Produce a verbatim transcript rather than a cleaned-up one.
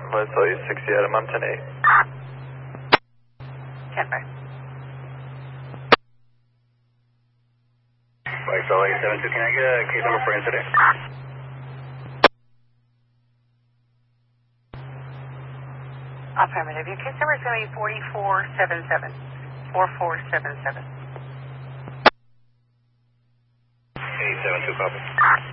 West L U sixty Adam, I'm ten eight. ten five. West L U seven two, can I get a case number for incident? Affirmative. Your case number is going to be forty-four seventy-seven. forty-four seventy-seven. eight seven two, copy.